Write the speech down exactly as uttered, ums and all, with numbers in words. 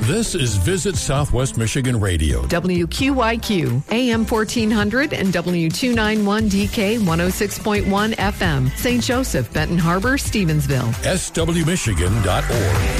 This is Visit Southwest Michigan Radio. W Q Y Q, A M fourteen hundred and W two ninety-one D K one oh six point one F M. Saint Joseph, Benton Harbor, Stevensville. S W Michigan dot org.